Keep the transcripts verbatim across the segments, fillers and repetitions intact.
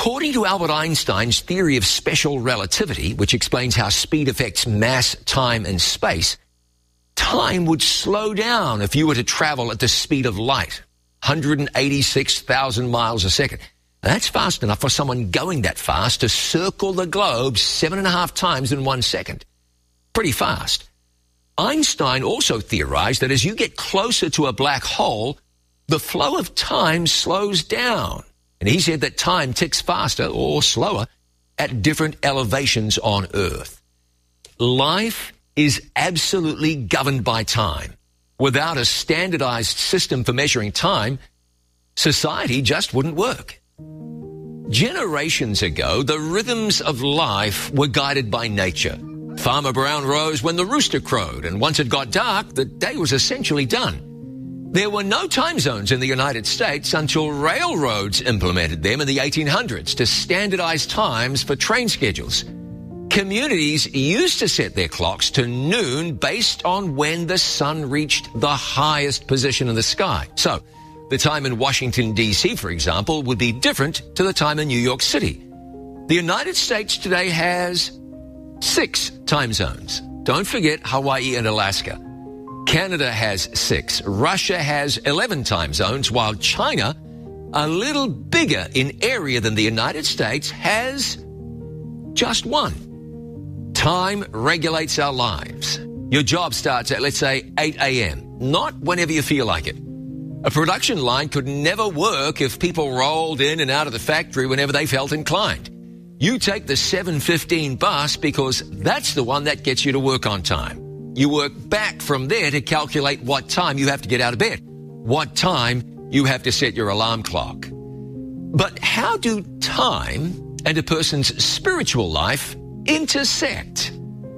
According to Albert Einstein's theory of special relativity, which explains how speed affects mass, time, and space, time would slow down if you were to travel at the speed of light, one hundred eighty-six thousand miles a second. That's fast enough for someone going that fast to circle the globe seven and a half times in one second. Pretty fast. Einstein also theorized that as you get closer to a black hole, the flow of time slows down. And he said that time ticks faster or slower at different elevations on Earth. Life is absolutely governed by time. Without a standardized system for measuring time, society just wouldn't work. Generations ago, the rhythms of life were guided by nature. Farmer Brown rose when the rooster crowed, and once it got dark, the day was essentially done. There were no time zones in the United States until railroads implemented them in the eighteen hundreds to standardize times for train schedules. Communities used to set their clocks to noon based on when the sun reached the highest position in the sky. So, the time in Washington, D C, for example, would be different to the time in New York City. The United States today has six time zones. Don't forget Hawaii and Alaska. Canada has six. Russia has eleven time zones, while China, a little bigger in area than the United States, has just one. Time regulates our lives. Your job starts at, let's say, eight a.m., not whenever you feel like it. A production line could never work if people rolled in and out of the factory whenever they felt inclined. You take the seven fifteen bus because that's the one that gets you to work on time. You work back from there to calculate what time you have to get out of bed, what time you have to set your alarm clock. But how do time and a person's spiritual life intersect?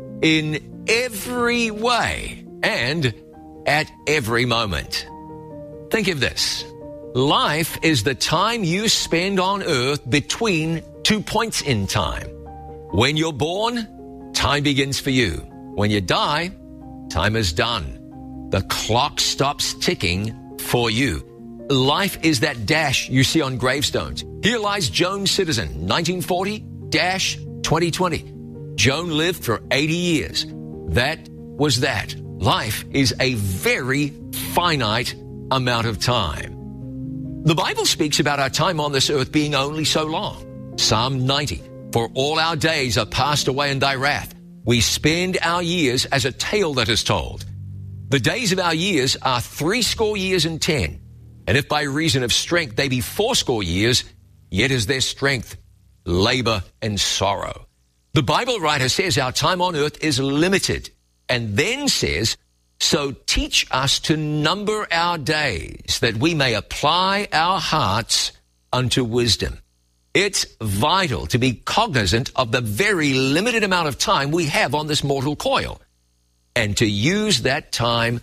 In every way and at every moment. Think of this. Life is the time you spend on earth between two points in time. When you're born, time begins for you. When you die, time is done. The clock stops ticking for you. Life is that dash you see on gravestones. Here lies Joan Citizen, nineteen forty twenty twenty. Joan lived for eighty years. That was that. Life is a very finite amount of time. The Bible speaks about our time on this earth being only so long. Psalm ninety, for all our days are passed away in thy wrath. We spend our years as a tale that is told. The days of our years are threescore years and ten. And if by reason of strength they be fourscore years, yet is their strength labor and sorrow. The Bible writer says our time on earth is limited, and then says, so teach us to number our days, that we may apply our hearts unto wisdom. It's vital to be cognizant of the very limited amount of time we have on this mortal coil, and to use that time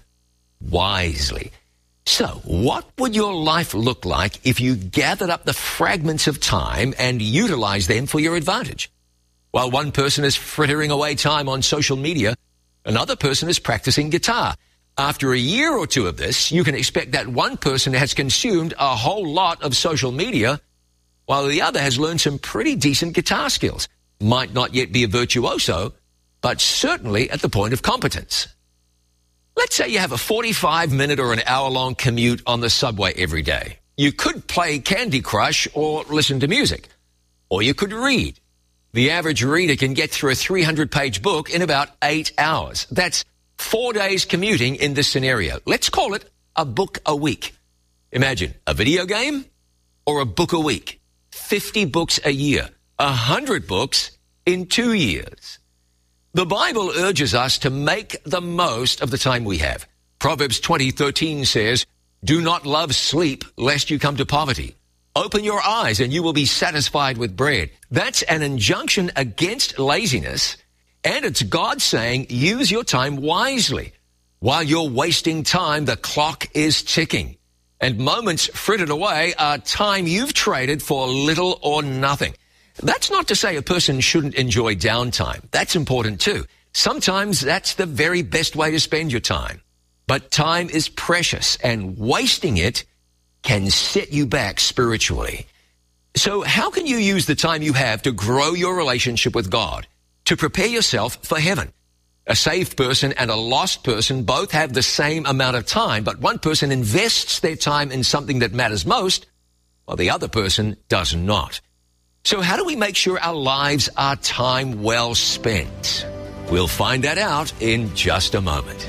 wisely. So, what would your life look like if you gathered up the fragments of time and utilized them for your advantage? While one person is frittering away time on social media, another person is practicing guitar. After a year or two of this, you can expect that one person has consumed a whole lot of social media, while the other has learned some pretty decent guitar skills. Might not yet be a virtuoso, but certainly at the point of competence. Let's say you have a forty-five minute or an hour-long commute on the subway every day. You could play Candy Crush or listen to music, or you could read. The average reader can get through a three hundred page book in about eight hours. That's four days commuting in this scenario. Let's call it a book a week. Imagine a video game or a book a week. fifty books a year, one hundred books in two years. The Bible urges us to make the most of the time we have. Proverbs twenty thirteen says, do not love sleep lest you come to poverty. Open your eyes and you will be satisfied with bread. That's an injunction against laziness, and it's God saying use your time wisely. While you're wasting time, the clock is ticking, and moments frittered away are time you've traded for little or nothing. That's not to say a person shouldn't enjoy downtime. That's important too. Sometimes that's the very best way to spend your time. But time is precious, and wasting it can set you back spiritually. So how can you use the time you have to grow your relationship with God, to prepare yourself for heaven? A saved person and a lost person both have the same amount of time, but one person invests their time in something that matters most, while the other person does not. So how do we make sure our lives are time well spent? We'll find that out in just a moment.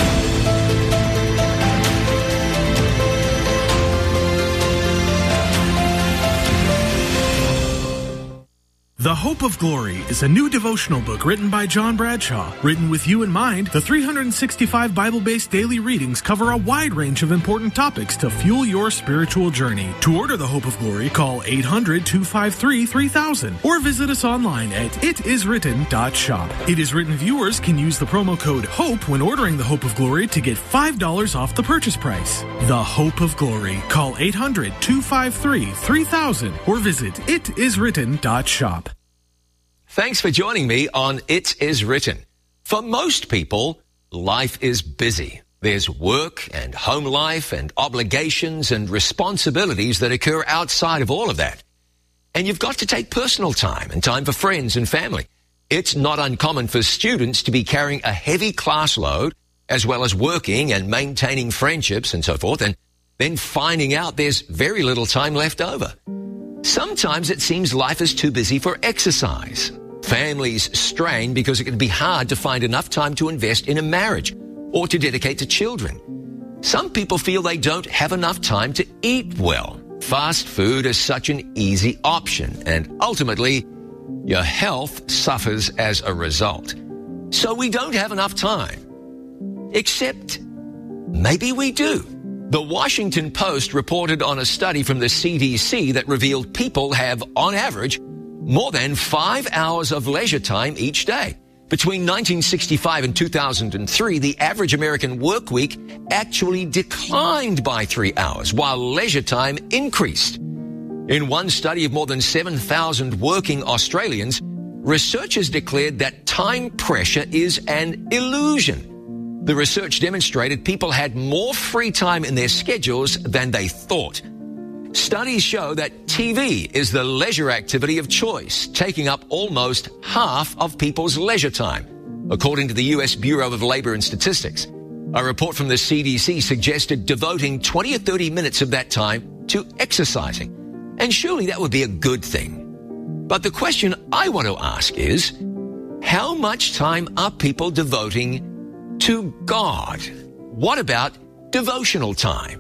The Hope of Glory is a new devotional book written by John Bradshaw. Written with you in mind, the three hundred sixty-five Bible-based daily readings cover a wide range of important topics to fuel your spiritual journey. To order The Hope of Glory, call eight hundred, two five three, three thousand or visit us online at it is written dot shop. It Is Written viewers can use the promo code HOPE when ordering The Hope of Glory to get five dollars off the purchase price. The Hope of Glory. Call eight hundred, two five three, three thousand or visit it is written dot shop. Thanks for joining me on It Is Written. For most people, life is busy. There's work and home life and obligations and responsibilities that occur outside of all of that. And you've got to take personal time and time for friends and family. It's not uncommon for students to be carrying a heavy class load as well as working and maintaining friendships and so forth, and then finding out there's very little time left over. Sometimes it seems life is too busy for exercise. Families strain because it can be hard to find enough time to invest in a marriage or to dedicate to children. Some people feel they don't have enough time to eat well. Fast food is such an easy option, and ultimately, your health suffers as a result. So we don't have enough time. Except, maybe we do. The Washington Post reported on a study from the C D C that revealed people have, on average, more than five hours of leisure time each day. Between nineteen sixty-five and two thousand three, the average American work week actually declined by three hours, while leisure time increased. In one study of more than seven thousand working Australians, researchers declared that time pressure is an illusion. The research demonstrated people had more free time in their schedules than they thought. Studies show that T V is the leisure activity of choice, taking up almost half of people's leisure time, according to the U S Bureau of Labor and Statistics. A report from the C D C suggested devoting twenty or thirty minutes of that time to exercising. And surely that would be a good thing. But the question I want to ask is, how much time are people devoting to God? What about devotional time?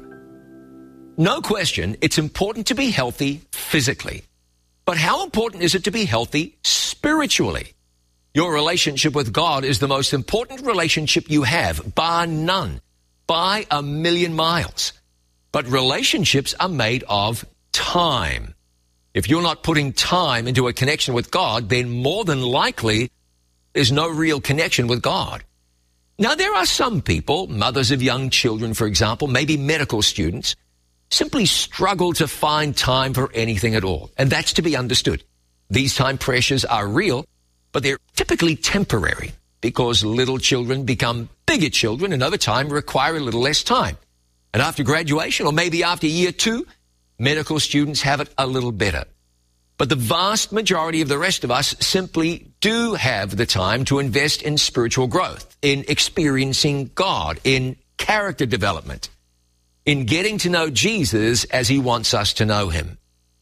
No question, it's important to be healthy physically. But how important is it to be healthy spiritually? Your relationship with God is the most important relationship you have, bar none, by a million miles. But relationships are made of time. If you're not putting time into a connection with God, then more than likely there's no real connection with God. Now, there are some people, mothers of young children, for example, maybe medical students, simply struggle to find time for anything at all. And that's to be understood. These time pressures are real, but they're typically temporary because little children become bigger children and over time require a little less time. And after graduation, or maybe after year two, medical students have it a little better. But the vast majority of the rest of us simply do have the time to invest in spiritual growth, in experiencing God, in character development, in getting to know Jesus as he wants us to know him.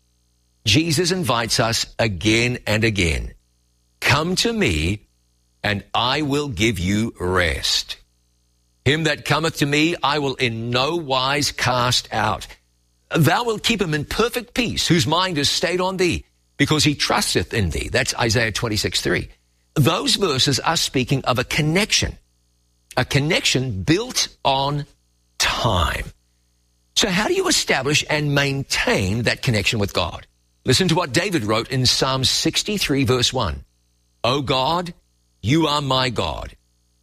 Jesus invites us again and again. Come to me, and I will give you rest. Him that cometh to me, I will in no wise cast out. Thou wilt keep him in perfect peace, whose mind is stayed on thee, because he trusteth in thee. That's Isaiah twenty-six, three. Those verses are speaking of a connection, a connection built on time. So how do you establish and maintain that connection with God? Listen to what David wrote in Psalm sixty-three, verse one. O God, you are my God.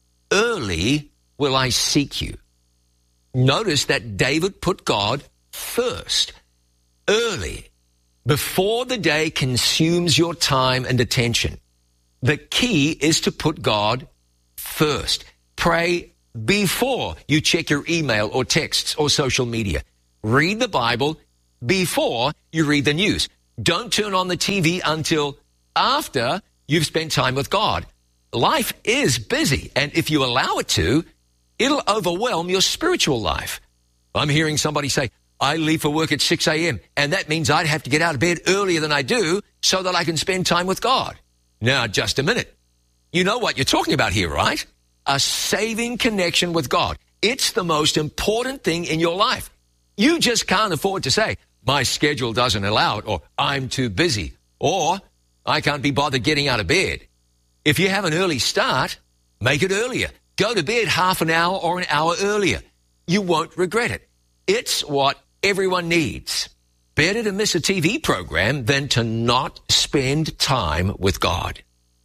Early will I seek you. Notice that David put God first, early, before the day consumes your time and attention. The key is to put God first. Pray before you check your email or texts or social media. Read the Bible before you read the news. Don't turn on the T V until after you've spent time with God. Life is busy, and if you allow it to, it'll overwhelm your spiritual life. I'm hearing somebody say, I leave for work at six a.m., and that means I'd have to get out of bed earlier than I do so that I can spend time with God. Now, just a minute. You know what you're talking about here, right? A saving connection with God. It's the most important thing in your life. You just can't afford to say, my schedule doesn't allow it, or I'm too busy, or I can't be bothered getting out of bed. If you have an early start, make it earlier. Go to bed half an hour or an hour earlier. You won't regret it. It's what everyone needs. Better to miss a T V program than to not spend time with God.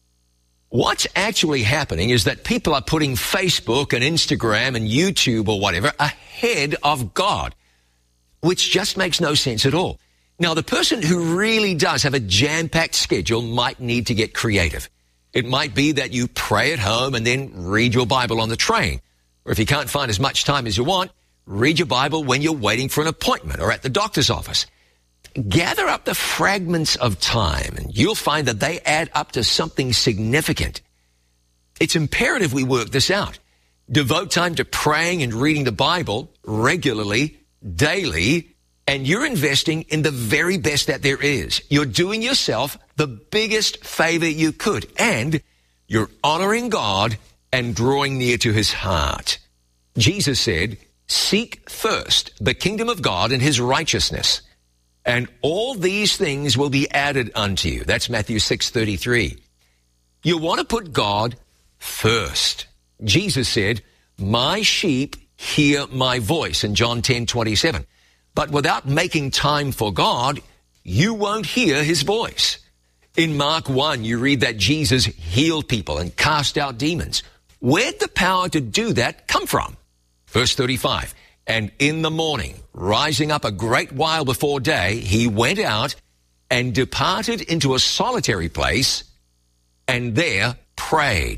What's actually happening is that people are putting Facebook and Instagram and YouTube or whatever ahead of God, which just makes no sense at all. Now, the person who really does have a jam-packed schedule might need to get creative. It might be that you pray at home and then read your Bible on the train. Or if you can't find as much time as you want, read your Bible when you're waiting for an appointment or at the doctor's office. Gather up the fragments of time, and you'll find that they add up to something significant. It's imperative we work this out. Devote time to praying and reading the Bible regularly, daily, and you're investing in the very best that there is. You're doing yourself the biggest favor you could, and you're honoring God and drawing near to his heart. Jesus said, seek first the kingdom of God and his righteousness, and all these things will be added unto you. That's Matthew six thirty-three. You want to put God first. Jesus said, my sheep hear my voice in John ten twenty-seven. But without making time for God, you won't hear his voice. In Mark one, you read that Jesus healed people and cast out demons. Where'd the power to do that come from? Verse thirty-five, and in the morning, rising up a great while before day, he went out and departed into a solitary place and there prayed.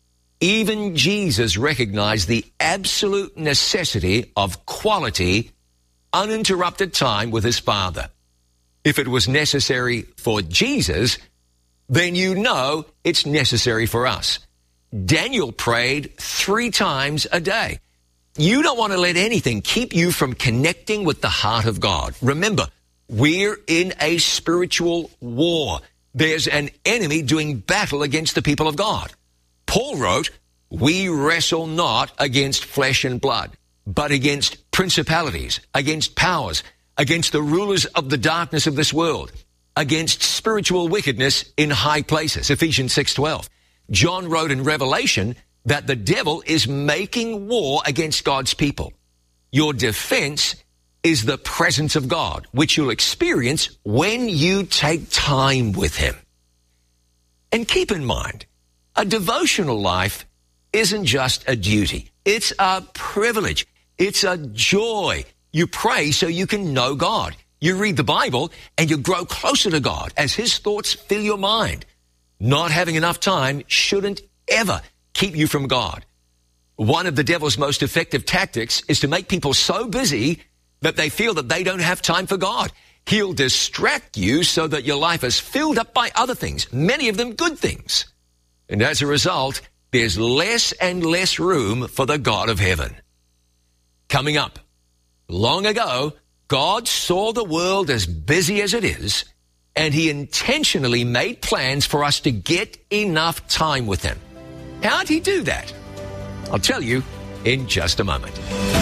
Even Jesus recognized the absolute necessity of quality, uninterrupted time with his Father. If it was necessary for Jesus, then you know it's necessary for us. Daniel prayed three times a day. You don't want to let anything keep you from connecting with the heart of God. Remember, we're in a spiritual war. There's an enemy doing battle against the people of God. Paul wrote, we wrestle not against flesh and blood, but against principalities, against powers, against the rulers of the darkness of this world, against spiritual wickedness in high places. Ephesians six twelve. John wrote in Revelation that the devil is making war against God's people. Your defense is the presence of God, which you'll experience when you take time with him. And keep in mind, a devotional life isn't just a duty. It's a privilege. It's a joy. You pray so you can know God. You read the Bible and you grow closer to God as his thoughts fill your mind. Not having enough time shouldn't ever keep you from God. One of the devil's most effective tactics is to make people so busy that they feel that they don't have time for God. He'll distract you so that your life is filled up by other things, many of them good things. And as a result, there's less and less room for the God of heaven. Coming up, long ago, God saw the world as busy as it is, and he intentionally made plans for us to get enough time with him. How'd he do that? I'll tell you in just a moment.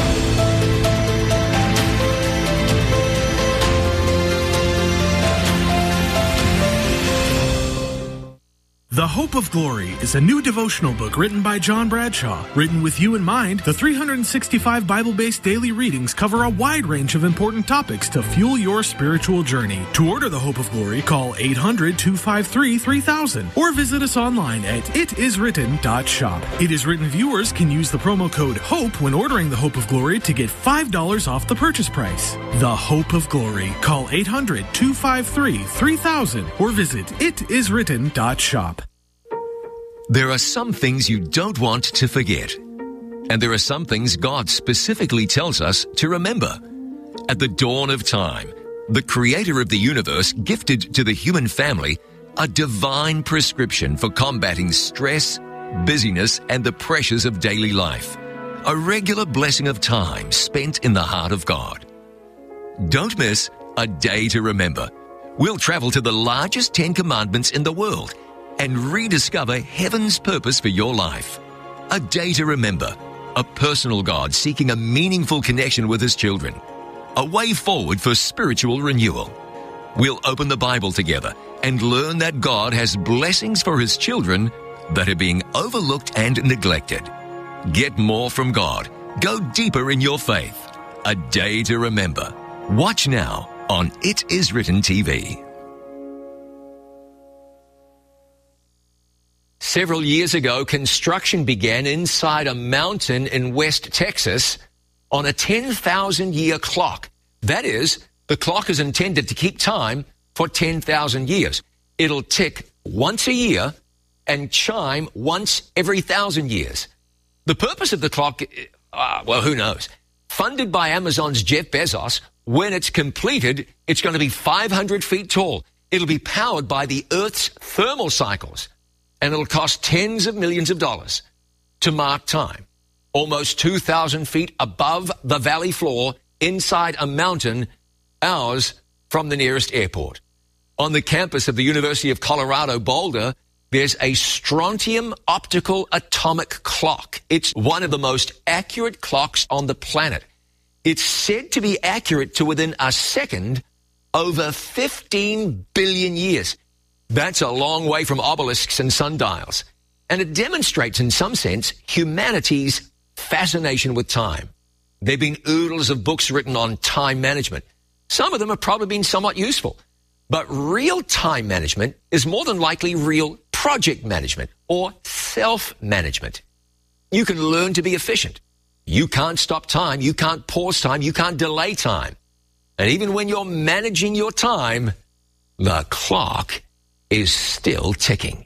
The Hope of Glory is a new devotional book written by John Bradshaw. Written with you in mind, the three hundred sixty-five Bible-based daily readings cover a wide range of important topics to fuel your spiritual journey. To order The Hope of Glory, call eight hundred, two five three, three thousand or visit us online at it is written dot shop. It Is Written viewers can use the promo code HOPE when ordering The Hope of Glory to get five dollars off the purchase price. The Hope of Glory. Call eight hundred, two five three, three thousand or visit it is written dot shop. There are some things you don't want to forget. And there are some things God specifically tells us to remember. At the dawn of time, the creator of the universe gifted to the human family a divine prescription for combating stress, busyness, and the pressures of daily life. A regular blessing of time spent in the heart of God. Don't miss A Day to Remember. We'll travel to the largest Ten Commandments in the world and rediscover heaven's purpose for your life. A Day to Remember. A personal God seeking a meaningful connection with his children. A way forward for spiritual renewal. We'll open the Bible together and learn that God has blessings for his children that are being overlooked and neglected. Get more from God. Go deeper in your faith. A Day to Remember. Watch now on It Is Written T V. Several years ago, construction began inside a mountain in West Texas on a ten thousand year clock. That is, the clock is intended to keep time for ten thousand years. It'll tick once a year and chime once every thousand years. The purpose of the clock, uh, well, who knows? Funded by Amazon's Jeff Bezos, when it's completed, it's going to be five hundred feet tall. It'll be powered by the Earth's thermal cycles, and it'll cost tens of millions of dollars to mark time. Almost two thousand feet above the valley floor, inside a mountain, hours from the nearest airport. On the campus of the University of Colorado Boulder, there's a strontium optical atomic clock. It's one of the most accurate clocks on the planet. It's said to be accurate to within a second over fifteen billion years. That's a long way from obelisks and sundials. And it demonstrates, in some sense, humanity's fascination with time. There have been oodles of books written on time management. Some of them have probably been somewhat useful. But real time management is more than likely real project management or self-management. You can learn to be efficient. You can't stop time. You can't pause time. You can't delay time. And even when you're managing your time, the clock is still ticking.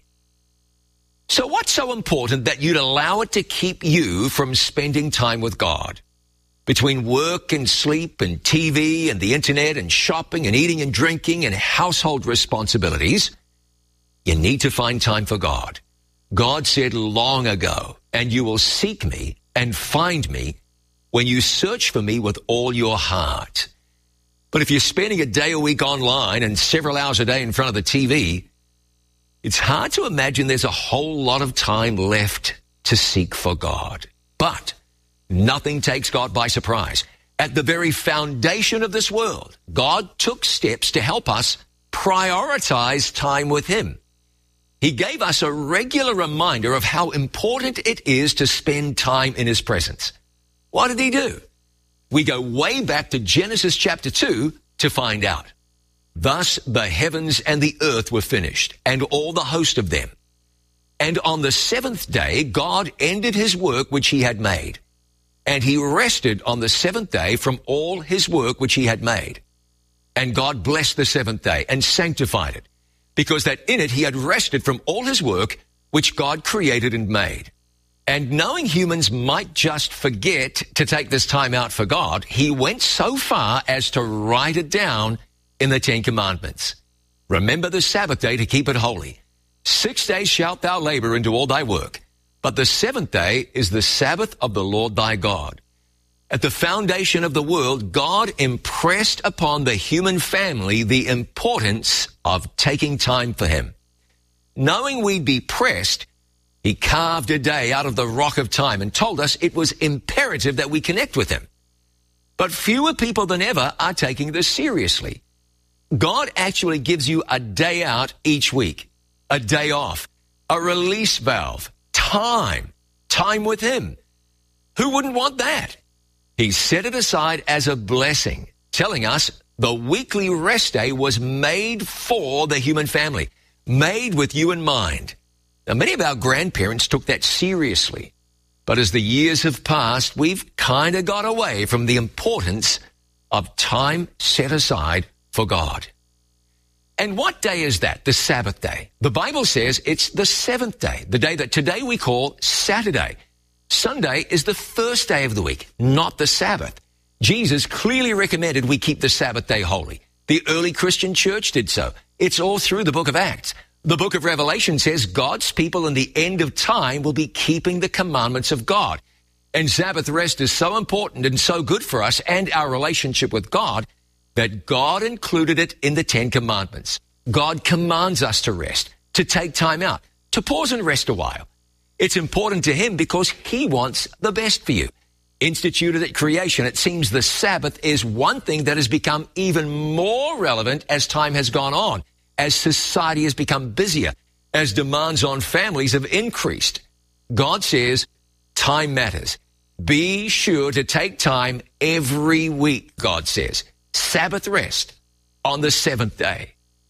So what's so important that you'd allow it to keep you from spending time with God? Between work and sleep and T V and the internet and shopping and eating and drinking and household responsibilities, you need to find time for God. God said long ago, and you will seek me and find me when you search for me with all your heart. But if you're spending a day a week online and several hours a day in front of the T V, it's hard to imagine there's a whole lot of time left to seek for God. But nothing takes God by surprise. At the very foundation of this world, God took steps to help us prioritize time with him. He gave us a regular reminder of how important it is to spend time in his presence. What did he do? We go way back to Genesis chapter two to find out. Thus the heavens and the earth were finished, and all the host of them. And on the seventh day, God ended his work which he had made. And he rested on the seventh day from all his work which he had made. And God blessed the seventh day and sanctified it, because that in it he had rested from all his work which God created and made. And knowing humans might just forget to take this time out for God, he went so far as to write it down in the Ten Commandments. Remember the Sabbath day to keep it holy. Six days shalt thou labor and do all thy work. But the seventh day is the Sabbath of the Lord thy God. At the foundation of the world, God impressed upon the human family the importance of taking time for him. Knowing we'd be pressed, he carved a day out of the rock of time and told us it was imperative that we connect with him. But fewer people than ever are taking this seriously. God actually gives you a day out each week, a day off, a release valve, time, time with him. Who wouldn't want that? He set it aside as a blessing, telling us the weekly rest day was made for the human family, made with you in mind. Now, many of our grandparents took that seriously, but as the years have passed, we've kind of got away from the importance of time set aside for God. And what day is that? The Sabbath day. The Bible says it's the seventh day, the day that today we call Saturday. Sunday is the first day of the week, not the Sabbath. Jesus clearly recommended we keep the Sabbath day holy. The early Christian church did so. It's all through the book of Acts. The book of Revelation says God's people in the end of time will be keeping the commandments of God. And Sabbath rest is so important and so good for us and our relationship with God that God included it in the Ten Commandments. God commands us to rest, to take time out, to pause and rest a while. It's important to him because he wants the best for you. Instituted at creation, it seems the Sabbath is one thing that has become even more relevant as time has gone on, as society has become busier, as demands on families have increased. God says, time matters. Be sure to take time every week, God says. Sabbath rest on the seventh day.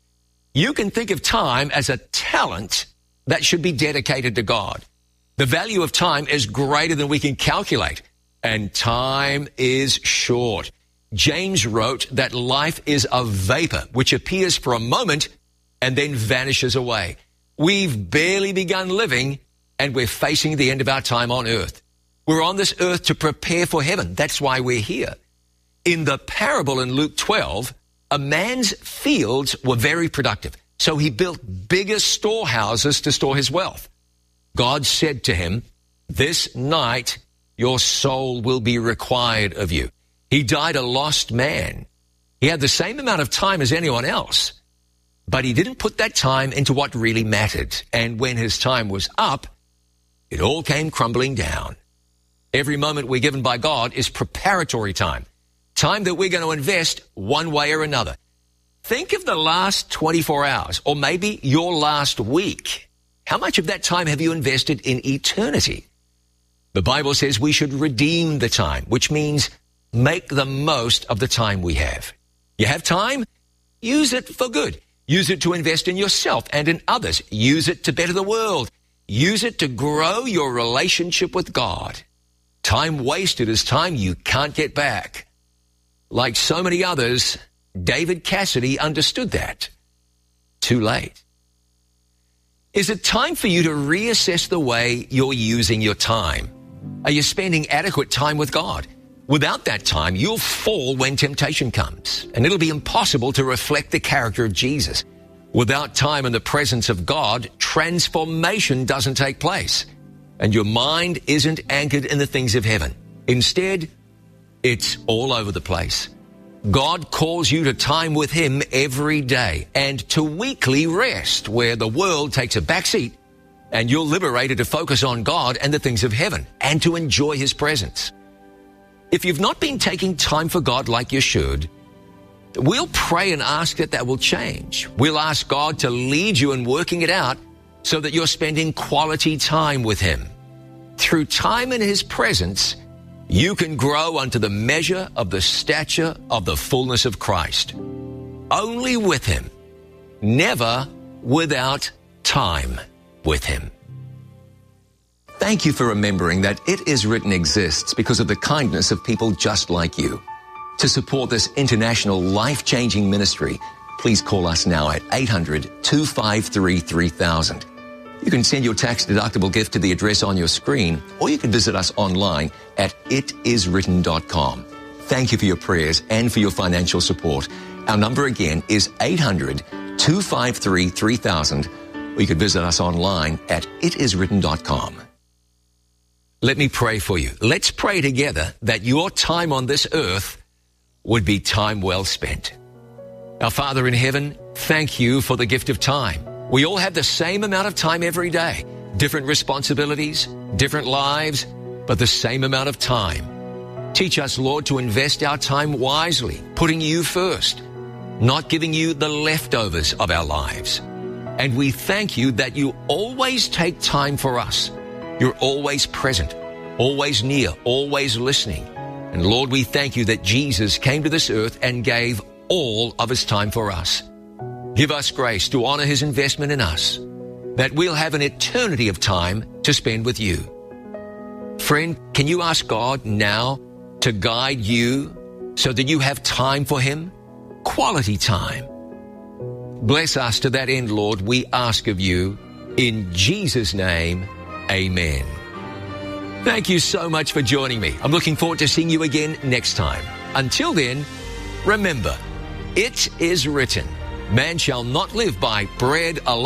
You can think of time as a talent that should be dedicated to God. The value of time is greater than we can calculate, and time is short. James wrote that life is a vapor which appears for a moment and then vanishes away. We've barely begun living, and we're facing the end of our time on earth. We're on this earth to prepare for heaven. That's why we're here. In the parable in Luke twelve, a man's fields were very productive, so he built bigger storehouses to store his wealth. God said to him, "This night your soul will be required of you." He died a lost man. He had the same amount of time as anyone else, but he didn't put that time into what really mattered. And when his time was up, it all came crumbling down. Every moment we're given by God is preparatory time, time that we're going to invest one way or another. Think of the last twenty-four hours, or maybe your last week. How much of that time have you invested in eternity? The Bible says we should redeem the time, which means make the most of the time we have. You have time? Use it for good. Use it to invest in yourself and in others. Use it to better the world. Use it to grow your relationship with God. Time wasted is time you can't get back. Like so many others, David Cassidy understood that. Too late. Is it time for you to reassess the way you're using your time? Are you spending adequate time with God? Without that time, you'll fall when temptation comes, and it'll be impossible to reflect the character of Jesus. Without time in the presence of God, transformation doesn't take place, and your mind isn't anchored in the things of heaven. Instead, it's all over the place. God calls you to time with him every day and to weekly rest where the world takes a back seat and you're liberated to focus on God and the things of heaven and to enjoy his presence. If you've not been taking time for God like you should, we'll pray and ask that that will change. We'll ask God to lead you in working it out so that you're spending quality time with him. Through time in his presence, you can grow unto the measure of the stature of the fullness of Christ. Only with him, never without time with him. Thank you for remembering that It Is Written exists because of the kindness of people just like you. To support this international life-changing ministry, please call us now at eight hundred, two five three, three thousand. You can send your tax-deductible gift to the address on your screen, or you can visit us online at it is written dot com. Thank you for your prayers and for your financial support. Our number again is eight hundred, two five three, three thousand, or you can visit us online at it is written dot com. Let me pray for you. Let's pray together that your time on this earth would be time well spent. Our Father in heaven, thank you for the gift of time. We all have the same amount of time every day, different responsibilities, different lives, but the same amount of time. Teach us, Lord, to invest our time wisely, putting you first, not giving you the leftovers of our lives. And we thank you that you always take time for us. You're always present, always near, always listening. And Lord, we thank you that Jesus came to this earth and gave all of his time for us. Give us grace to honor his investment in us, that we'll have an eternity of time to spend with you. Friend, can you ask God now to guide you so that you have time for him? Quality time. Bless us to that end, Lord, we ask of you. In Jesus' name, amen. Thank you so much for joining me. I'm looking forward to seeing you again next time. Until then, remember, It is written, man shall not live by bread alone,